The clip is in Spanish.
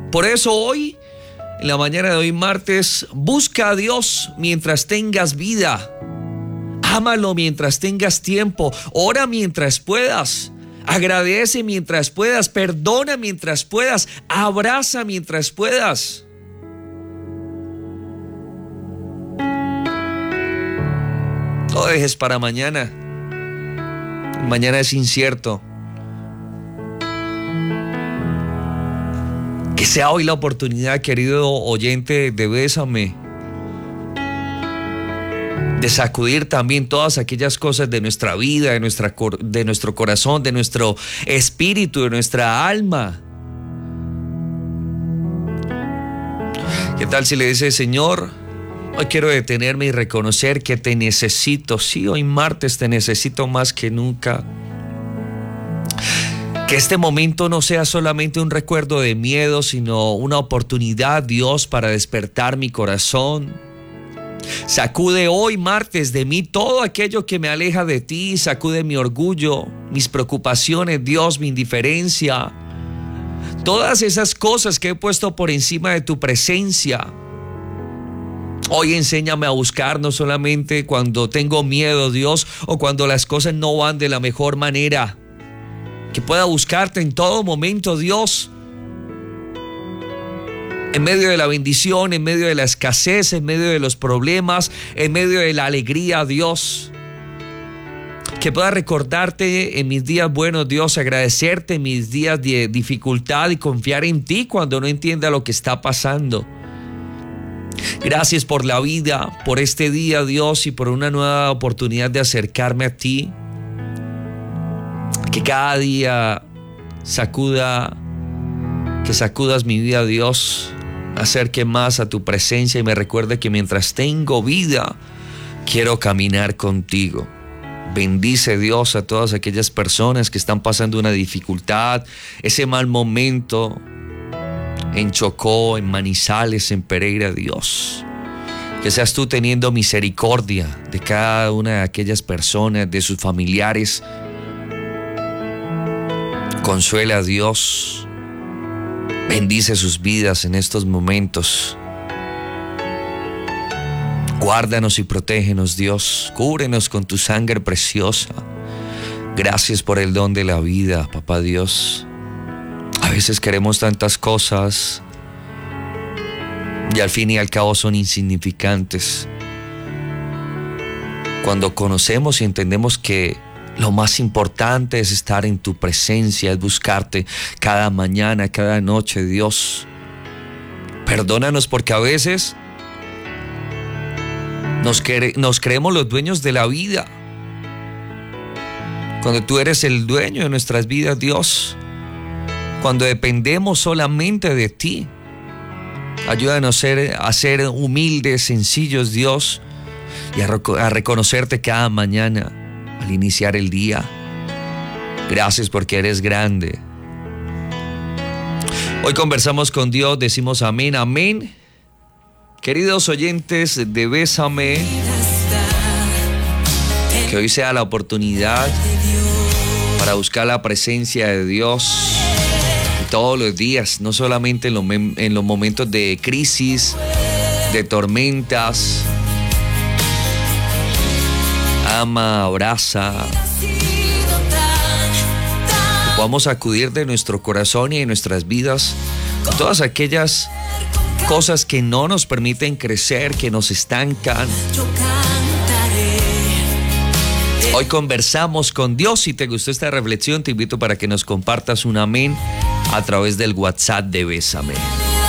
Por eso hoy, en la mañana de hoy martes, busca a Dios mientras tengas vida. Ámalo mientras tengas tiempo. Ora mientras puedas. Agradece mientras puedas. Perdona mientras puedas. Abraza mientras puedas. No dejes para mañana. Mañana es incierto. Que sea hoy la oportunidad, querido oyente de Bésame, de sacudir también todas aquellas cosas de nuestra vida, de nuestro corazón, de nuestro espíritu, de nuestra alma. ¿Qué tal si le dices, Señor, hoy quiero detenerme y reconocer que te necesito? Sí, hoy martes te necesito más que nunca. Que este momento no sea solamente un recuerdo de miedo, sino una oportunidad, Dios, para despertar mi corazón. Sacude hoy martes de mí todo aquello que me aleja de ti. Sacude mi orgullo, mis preocupaciones, Dios, mi indiferencia. Todas esas cosas que he puesto por encima de tu presencia. Hoy enséñame a buscar no solamente cuando tengo miedo, Dios, o cuando las cosas no van de la mejor manera. Que pueda buscarte en todo momento, Dios. En medio de la bendición, en medio de la escasez, en medio de los problemas, en medio de la alegría, Dios. Que pueda recordarte en mis días buenos, Dios, agradecerte en mis días de dificultad y confiar en ti cuando no entienda lo que está pasando. Gracias por la vida, por este día, Dios, y por una nueva oportunidad de acercarme a ti. Que cada día sacudas mi vida, Dios, acerque más a tu presencia y me recuerde que mientras tengo vida, quiero caminar contigo. Bendice, Dios, a todas aquellas personas que están pasando una dificultad, ese mal momento en Chocó, en Manizales, en Pereira, Dios. Que seas tú teniendo misericordia de cada una de aquellas personas, de sus familiares. Consuela a Dios, bendice sus vidas en estos momentos. Guárdanos y protégenos, Dios, cúbrenos con tu sangre preciosa. Gracias por el don de la vida, papá Dios. A veces queremos tantas cosas y al fin y al cabo son insignificantes. Cuando conocemos y entendemos que lo más importante es estar en tu presencia, es buscarte cada mañana, cada noche, Dios. Perdónanos porque a veces nos creemos los dueños de la vida. Cuando tú eres el dueño de nuestras vidas, Dios. Cuando dependemos solamente de ti. Ayúdanos a ser humildes, sencillos, Dios. Y a reconocerte cada mañana. Al iniciar el día. Gracias porque eres grande. Hoy conversamos con Dios, decimos amén, amén. Queridos oyentes de Bésame, que hoy sea la oportunidad para buscar la presencia de Dios todos los días, no solamente en los momentos de crisis, de tormentas. Ama, abraza. Que podamos acudir de nuestro corazón y de nuestras vidas a todas aquellas cosas que no nos permiten crecer, que nos estancan. Hoy conversamos con Dios. Si te gustó esta reflexión, te invito para que nos compartas un amén a través del WhatsApp de Bésame.